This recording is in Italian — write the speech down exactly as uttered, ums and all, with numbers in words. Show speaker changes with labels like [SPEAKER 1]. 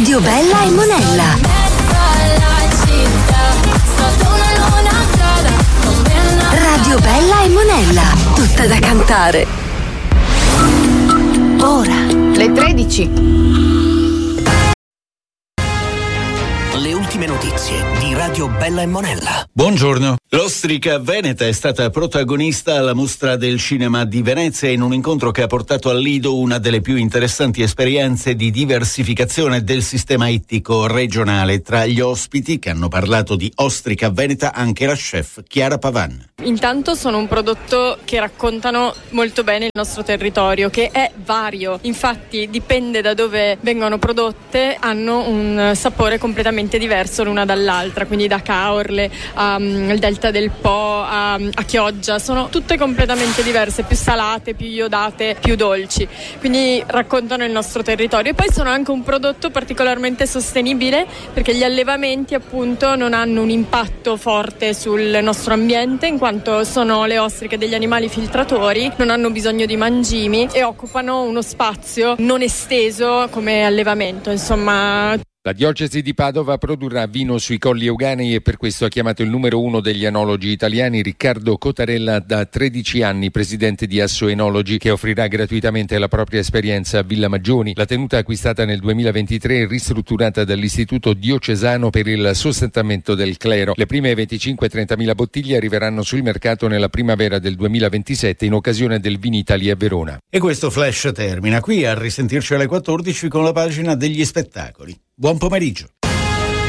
[SPEAKER 1] Radio Bella e Monella. Radio Bella e Monella, tutta da cantare. Ora
[SPEAKER 2] le tredici.
[SPEAKER 3] Le ultime notizie di Radio Bella e Monella.
[SPEAKER 4] Buongiorno. L'ostrica veneta è stata protagonista alla Mostra del Cinema di Venezia in un incontro che ha portato al Lido una delle più interessanti esperienze di diversificazione del sistema ittico regionale. Tra gli ospiti che hanno parlato di ostrica veneta anche la chef Chiara Pavan.
[SPEAKER 5] Intanto sono un prodotto che raccontano molto bene il nostro territorio, che è vario, infatti dipende da dove vengono prodotte, hanno un sapore completamente diverso l'una dall'altra, quindi da Caorle al Delta del Po a, a Chioggia, sono tutte completamente diverse, più salate, più iodate, più dolci, quindi raccontano il nostro territorio. E poi sono anche un prodotto particolarmente sostenibile perché gli allevamenti appunto non hanno un impatto forte sul nostro ambiente, in quanto sono le ostriche degli animali filtratori, non hanno bisogno di mangimi e occupano uno spazio non esteso come allevamento, insomma.
[SPEAKER 6] La diocesi di Padova produrrà vino sui Colli Euganei e per questo ha chiamato il numero uno degli enologi italiani, Riccardo Cotarella, da tredici anni presidente di Asso Enologi, che offrirà gratuitamente la propria esperienza a Villa Maggioni. La tenuta acquistata nel duemilaventitré e ristrutturata dall'Istituto Diocesano per il sostentamento del clero. Le prime venticinque trentamila bottiglie arriveranno sul mercato nella primavera del duemilaventisette in occasione del Vinitaly a Verona.
[SPEAKER 4] E questo flash termina qui, a risentirci alle quattordici con la pagina degli spettacoli. Buon pomeriggio.